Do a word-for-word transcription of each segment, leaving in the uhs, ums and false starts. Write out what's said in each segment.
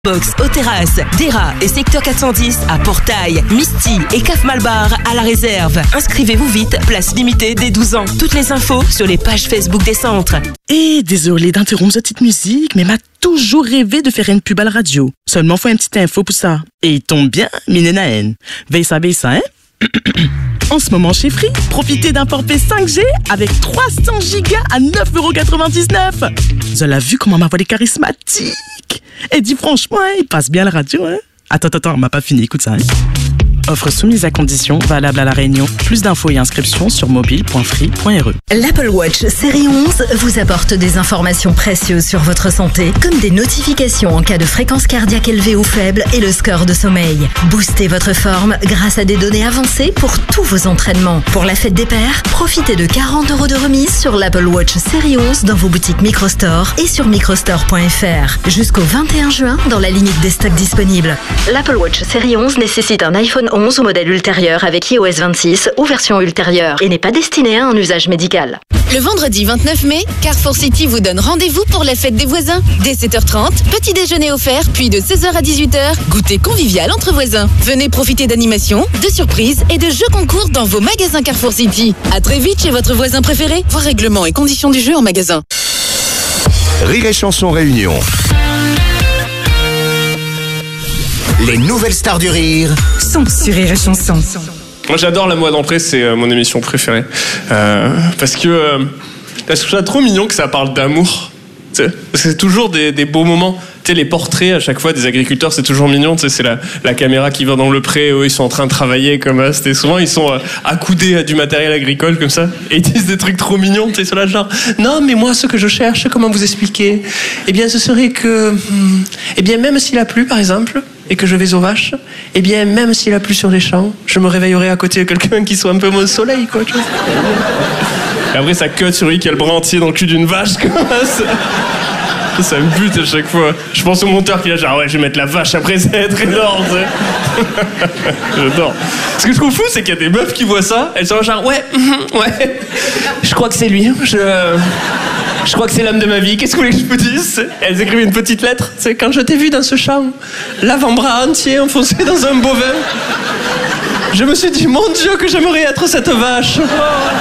Box aux terrasses, Dera et secteur quatre cent dix à Portail, Misty et Caf Malbar à la réserve. Inscrivez-vous vite, place limitée dès douze ans. Toutes les infos sur les pages Facebook des centres. Et désolé d'interrompre cette petite musique, mais m'a toujours rêvé de faire une pub à la radio. Seulement faut une petite info pour ça. Et il tombe bien, Minenaen. Veille ça, veille ça, hein? En ce moment chez Free, profitez d'un forfait cinq G avec trois cents gigas à neuf euros quatre-vingt-dix-neuf. Vous avez vu comment ma voix est charismatique? Et dis franchement, hein, il passe bien la radio, hein? Attends, attends, on m'a pas fini, écoute ça, hein. Offre soumise à condition, valable à La Réunion. Plus d'infos et inscriptions sur mobile point free point r e. L'Apple Watch série onze vous apporte des informations précieuses sur votre santé, comme des notifications en cas de fréquence cardiaque élevée ou faible et le score de sommeil. Boostez votre forme grâce à des données avancées pour tous vos entraînements. Pour la fête des pères, profitez de quarante euros de remise sur l'Apple Watch série onze dans vos boutiques Microstore et sur microstore point f r. Jusqu'au vingt et un juin dans la limite des stocks disponibles. L'Apple Watch série onze nécessite un iPhone onze ou modèle ultérieur avec i O S vingt-six ou version ultérieure et n'est pas destiné à un usage médical. Le vendredi vingt-neuf mai, Carrefour City vous donne rendez-vous pour la fête des voisins. Dès sept heures trente, petit déjeuner offert, puis de seize heures à dix-huit heures, goûter convivial entre voisins. Venez profiter d'animations, de surprises et de jeux concours dans vos magasins Carrefour City. À très vite chez votre voisin préféré. Voir règlements et conditions du jeu en magasin. Rire et Chanson Réunion. Les nouvelles stars du rire sont sur Rire et Chanson. Moi j'adore La Moi d'entrée, c'est euh, mon émission préférée. Euh, parce que euh, je trouve ça trop mignon que ça parle d'amour. Tu sais, parce que c'est toujours des, des beaux moments. Tu sais, les portraits à chaque fois des agriculteurs, c'est toujours mignon. Tu sais, c'est la, la caméra qui va dans le pré, eux ils sont en train de travailler comme ça. C'était souvent ils sont euh, accoudés à du matériel agricole comme ça et ils disent des trucs trop mignons. Tu sais, sur la genre. Non, mais moi ce que je cherche, comment vous expliquer? Eh bien, ce serait que, hmm, eh bien même s'il a plu par exemple. Et que je vais aux vaches, eh bien, même s'il a plu sur les champs, je me réveillerai à côté de quelqu'un qui soit un peu mon soleil, quoi. Tu vois. Et après, ça cut sur lui qui a le bras entier dans le cul d'une vache, quoi. Ça, ça me bute à chaque fois. Je pense au monteur qui a genre, ouais, je vais mettre la vache après, ça va être énorme, tu sais. J'adore. Ce que je trouve fou, c'est qu'il y a des meufs qui voient ça, elles sont genre, ouais, ouais, je crois que c'est lui, je... Je crois que c'est l'homme de ma vie. Qu'est-ce que vous voulez que je vous dise? Elles écrivent une petite lettre. C'est quand je t'ai vu dans ce champ, l'avant-bras entier enfoncé dans un bovin. Je me suis dit, mon Dieu, que j'aimerais être cette vache. Oh.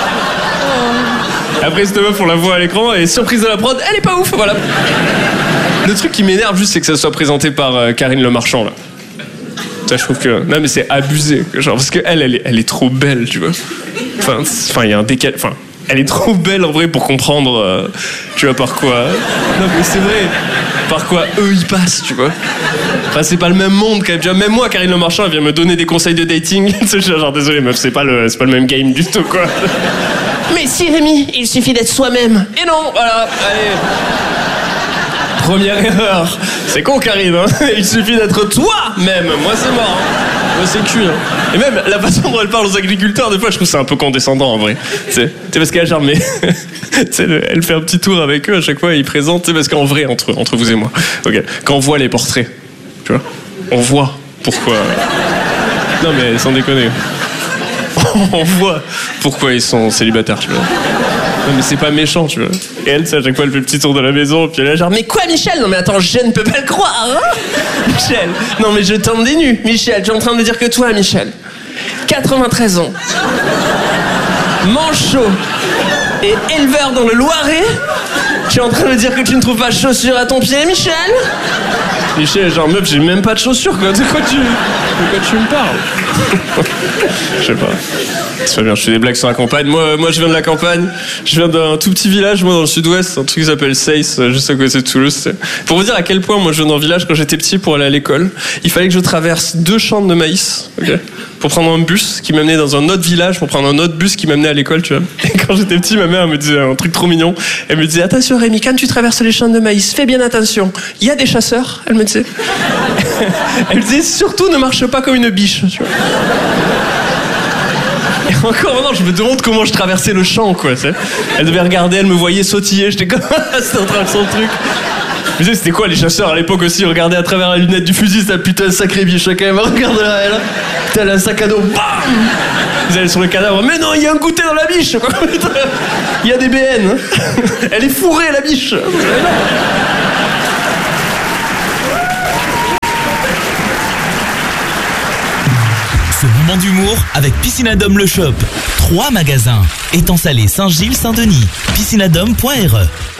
Oh. Après, cette meuf, on la voit à l'écran et surprise de la prod, elle est pas ouf, voilà. Le truc qui m'énerve juste, c'est que ça soit présenté par euh, Karine Le Marchand, là. Ça, je trouve que... Non, mais c'est abusé. Genre, parce qu'elle, elle est, elle est trop belle, tu vois. Enfin, enfin, il y a un décalage... Enfin, elle est trop belle en vrai pour comprendre, euh, tu vois, par quoi. Non mais c'est vrai, par quoi eux ils passent, tu vois. Enfin c'est pas le même monde quand même. Tu vois, même moi, Karine Le Marchand, elle vient me donner des conseils de dating. Genre désolé meuf, c'est pas le, c'est pas le même game du tout quoi. Mais si Rémi, il suffit d'être soi-même. Et non, voilà, allez. Première erreur. C'est con Karine, hein. Il suffit d'être toi-même. Moi c'est mort. Moi c'est cuit. Hein. Et même la façon dont elle parle aux agriculteurs, des fois je trouve c'est un peu condescendant en vrai. Tu sais, parce qu'elle genre mais elle fait un petit tour avec eux à chaque fois, ils présentent, tu sais, parce qu'en vrai entre entre vous et moi. OK. Quand on voit les portraits, tu vois, on voit pourquoi. Non mais sans déconner. On voit pourquoi ils sont célibataires, tu vois. Non mais c'est pas méchant, tu vois. Et elle, à chaque fois, elle fait le petit tour de la maison, puis elle est là genre, mais quoi Michel? Non mais attends, je ne peux pas le croire, hein Michel, non mais je tente des nus. Michel, tu es en train de dire que toi, Michel, quatre-vingt-treize ans, manchot et éleveur dans le Loiret, tu es en train de dire que tu ne trouves pas de chaussures à ton pied, Michel? Michel, genre meuf, j'ai même pas de chaussures, quoi. De quoi tu, de quoi tu me parles? Je sais pas. C'est pas bien, je fais des blagues sur la campagne. Moi, moi, je viens de la campagne. Je viens d'un tout petit village, moi, dans le sud-ouest, un truc qui s'appelle Seyss, juste à côté de Toulouse. Pour vous dire à quel point, moi, je viens d'un village quand j'étais petit pour aller à l'école. Il fallait que je traverse deux champs de maïs, ok, pour prendre un bus qui m'amenait dans un autre village, pour prendre un autre bus qui m'amenait à l'école, tu vois. Et quand j'étais petit, ma mère me disait un truc trop mignon. Elle me disait, attention Rémi, quand tu traverses les champs de maïs, fais bien attention. Il y a des chasseurs, elle me disait. Elle me disait, surtout ne marche pas comme une biche, tu vois. Et encore maintenant, je me demande comment je traversais le champ, quoi, tu sais. Elle devait regarder, elle me voyait sautiller, j'étais comme, c'était en train de son truc. Je me disais, c'était quoi les chasseurs à l'époque aussi? Regarder à travers la lunette du fusil, ça putain, sacré biche, quand même. Regarde là, elle, putain, elle a un sac à dos, bam! Vous allez sur le cadavre, mais non, il y a un goûter dans la biche, quoi. Il y a des B N. Elle est fourrée, la biche. moment d'humour avec Piscinadome le Shop. Trois magasins. Étang Salé, Saint-Gilles, Saint-Denis. piscinadome point r e